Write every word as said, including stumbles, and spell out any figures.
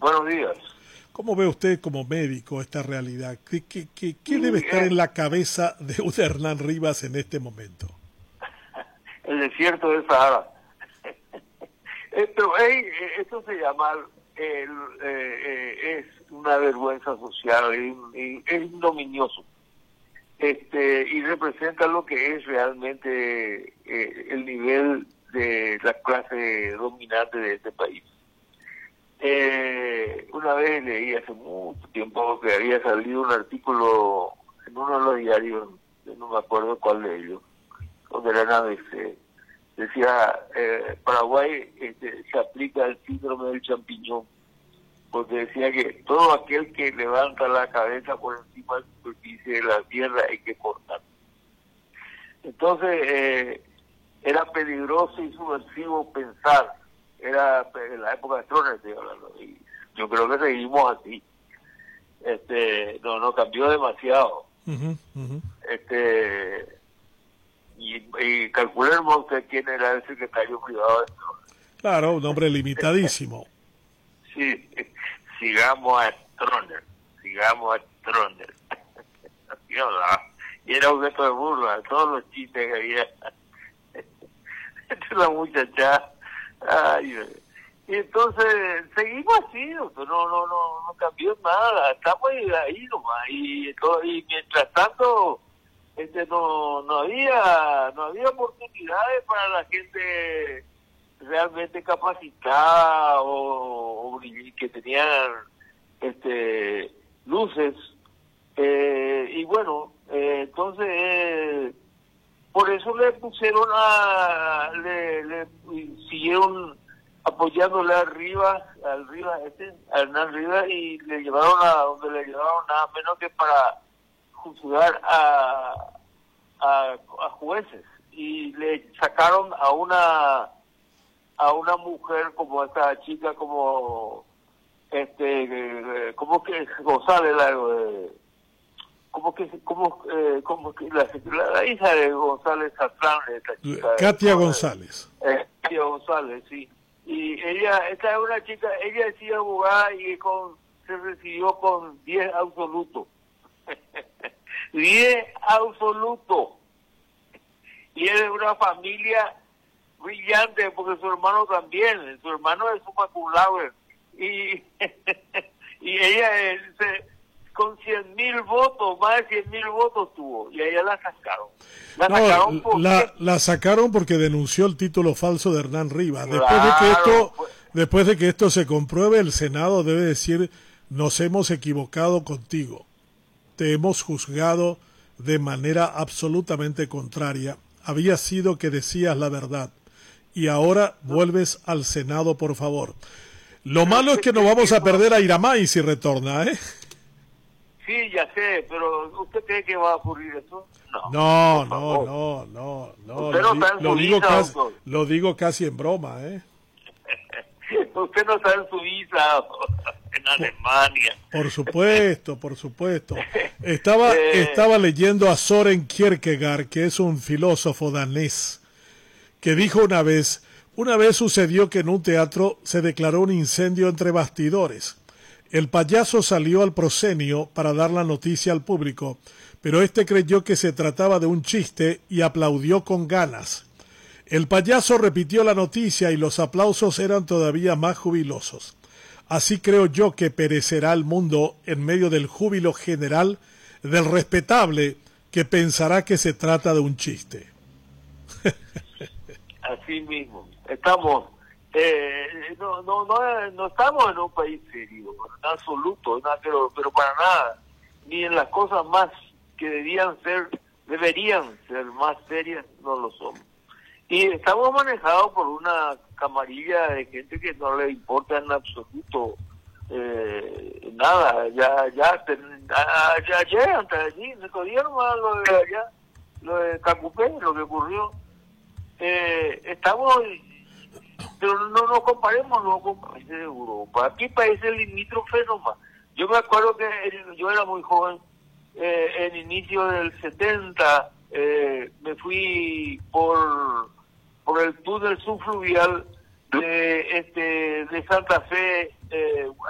Buenos días. ¿Cómo ve usted como médico esta realidad? ¿Qué, qué, qué, qué Sí, debe estar eh, en la cabeza de un Hernán Rivas en este momento? el desierto del Sahara. Eh, Pero hey, eh, esto se llama, eh, eh, eh, es una vergüenza social, y- y es ignominioso. Este, y representa lo que es realmente eh, el nivel de la clase dominante de este país. Eh, una vez leí hace mucho tiempo que había salido un artículo en uno de los diarios, no me acuerdo cuál de ellos, donde era A B C, decía, eh, Paraguay este, se aplica el síndrome del champiñón, porque decía que todo aquel que levanta la cabeza por encima de la superficie de la tierra hay que cortar. Entonces, eh, era peligroso y subversivo pensar, era en la época de Stroessner, estoy hablando, y yo creo que seguimos así. Este, no, no cambió demasiado. Uh-huh, uh-huh. Este, y, y calculemos usted quién era el secretario privado de Stroessner. Claro, un hombre limitadísimo. Sí, sigamos a Stroessner, sigamos a Stroessner. Así hablaba. Y era objeto de burla, todos los chistes que había. La muchacha. Ay, y entonces seguimos así, doctor, no, no, no, no cambió nada, estamos ahí nomás. Y, todo, y mientras tanto, este no, no había, no había oportunidades para la gente realmente capacitada o, o que tenían este luces, eh, y bueno, eh, entonces eh, por eso le pusieron a le, le siguieron apoyándole a Rivas, al Rivas este, a Hernán Rivas, y le llevaron a donde le llevaron nada menos que para juzgar a a, a jueces, y le sacaron a una a una mujer como esta chica, como este eh, como que González, la eh, como que como eh, como que la, la, la hija de González Satrán, esta chica, Katia eh, González. eh, Katia González, sí. Y ella, esta es una chica, ella es abogada y con se recibió con diez absolutos. diez absolutos. Y es de una familia brillante, porque su hermano también, su hermano es un maculauer, y y ella eh, se, con cien mil votos, más de cien mil votos tuvo, y a ella la sacaron. La No, sacaron porque... la, la sacaron porque denunció el título falso de Hernán Rivas. Claro, Después de que esto, pues, después de que esto se compruebe, el Senado debe decir: nos hemos equivocado contigo, te hemos juzgado de manera absolutamente contraria. Había sido que decías la verdad y ahora vuelves al Senado, por favor. Lo malo es que no vamos a perder a Iramay si retorna, ¿eh? sí, ya sé, pero ¿usted cree que va a ocurrir eso? No, No, por no, favor. no, no, no. Usted Lo, no está en lo digo Suiza, casi, doctor. lo digo casi en broma, ¿eh? Usted no está en Suiza, en Alemania. Por supuesto, por supuesto. Estaba, eh, estaba leyendo a Soren Kierkegaard, que es un filósofo danés, que dijo una vez, una vez sucedió que en un teatro se declaró un incendio entre bastidores. El payaso salió al proscenio para dar la noticia al público, pero este creyó que se trataba de un chiste y aplaudió con ganas. El payaso repitió la noticia y los aplausos eran todavía más jubilosos. Así creo yo que perecerá el mundo en medio del júbilo general del respetable que pensará que se trata de un chiste. Así mismo, estamos, eh, no, no, no, no estamos en un país serio, en absoluto, nada, pero, pero para nada, ni en las cosas más que debían ser, deberían ser más serias, no lo somos. Y estamos manejados por una camarilla de gente que no le importa en absoluto eh, nada. Ya, ya, ya, ya ayer, antes de allí, se cogieron más lo de allá, lo de Cacupé, lo que ocurrió. Eh, estamos, pero no nos comparemos no con países de Europa. Aquí países limítrofes nomás. Yo me acuerdo que yo era muy joven, eh, en inicio del setenta, eh, me fui por por el túnel subfluvial de este de Santa Fe, eh,